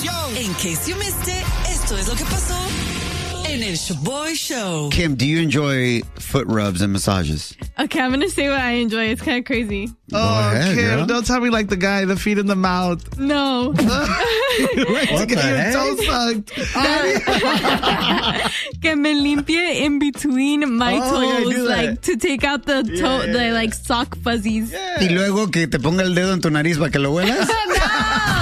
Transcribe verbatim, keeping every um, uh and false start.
In case you missed it, esto es lo que pasó en el Shaboy Show. Kim, do you enjoy foot rubs and massages? Okay, I'm going to say what I enjoy. It's kind of crazy. Oh, ahead, Kim, girl. don't tell me like the guy, the feet in the mouth. No. What to get the your heck? toe sucked. Que me limpie in between my Oh, yeah, toes, do that. like to take out the toe, Yeah, yeah, the yeah. like sock fuzzies. Y luego que te ponga el dedo en tu nariz para que lo huelas. No.